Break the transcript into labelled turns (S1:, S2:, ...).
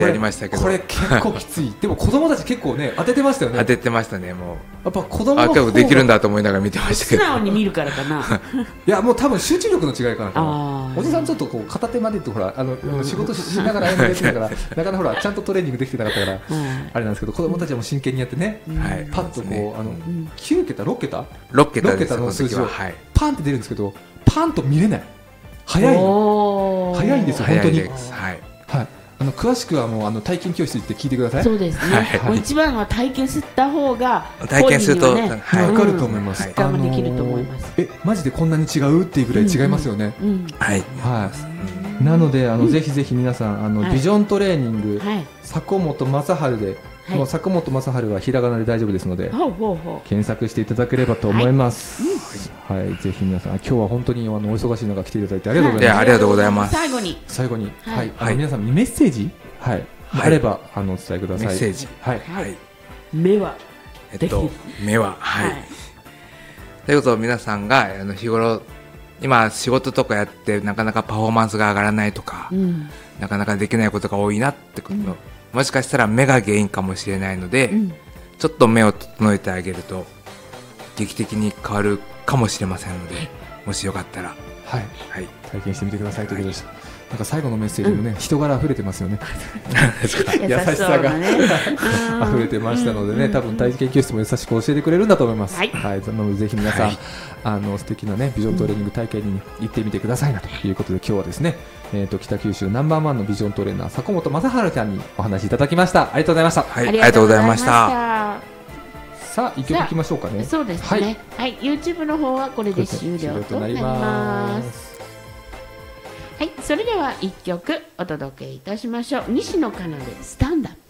S1: やりましたけど、
S2: これ結構きつい。でも子供たち結構ね当ててましたよね。
S1: 当ててましたね。もう
S2: やっぱ子供の方が
S1: 結構できるんだと思いながら見てましたけ
S3: 素
S1: ど、
S3: 直に見るからかな。
S2: いやもう多分集中力の違いかな。
S3: あー
S2: おじさんちょっとこう片手までってほら仕事しながら演芸しながらなかなかほらちゃんとトレーニングできてなかったからあれなんですけど、子供たちはもう真剣にやってね、
S1: はい
S2: パッとこう9桁6桁
S1: 6桁
S2: 6桁
S1: です。
S2: の数字を
S1: この時ははい
S2: パンって出るんですけど、パンと見れない。早いの。
S3: おー
S2: 早いんですよ本当に。
S1: 早いです。はい。
S2: はい。詳しくはもう体験教室行って聞いてください。
S3: そうですね、
S1: はい
S3: もう一番は体験した方が
S1: 体験すると
S3: 本人にはね
S1: はい
S2: わかると思います。
S3: 実感ができると思います。
S2: マジでこんなに違うっていうぐらい違いますよね。
S3: うん
S1: はい。
S2: はい。なのでぜひぜひ皆さん
S3: はい
S2: ビジョントレーニング
S3: はい
S2: 迫本正治で、
S3: はい
S2: もう迫本正治はひらがなで大丈夫ですので
S3: ほうほうほ
S2: 検索していただければと思います。はい。ぜひ皆さん今日は本当にお忙しい中来ていただいてありがとうございます。
S1: ありがとうございます。
S3: 最後に
S2: 最後に、
S3: はい
S2: はい
S1: はい
S2: 皆さんにメッセージ、はい
S1: はい
S2: あればお伝えください。
S1: メッセージ
S2: はい。
S1: はい。
S3: 目は
S1: 目ははい。ということを皆さんが日頃今仕事とかやってなかなかパフォーマンスが上がらないとか、
S3: うん
S1: なかなかできないことが多いなってこと、もしかしたら目が原因かもしれないので、
S3: うん
S1: ちょっと目を整えてあげると劇的に変わるかもしれませんので、もしよかったら
S2: はい。
S1: はい。
S2: 体験してみてくださいということでした。なんか最後のメッセージもね、人柄溢れてますよね。
S3: 優しそうなね
S2: 溢れてましたのでね、多分体験教室も優しく教えてくれるんだと思います。
S3: はい
S2: なのでぜひ皆さん、
S1: は
S2: 素敵なねビジョントレーニング体験に行ってみてくださいなということで、今日はですね、北九州ナンバーワンのビジョントレーナー迫本正治ちゃんにお話しいただきました。ありがとうございました。
S1: はい、ありがとうございました。
S2: さあ一曲いきましょうかね。
S3: そうです
S2: はい
S3: ね。はい、YouTube の方はこれで終了となります。はい、それでは一曲お届けいたしましょう。西野カナでスタンダップ。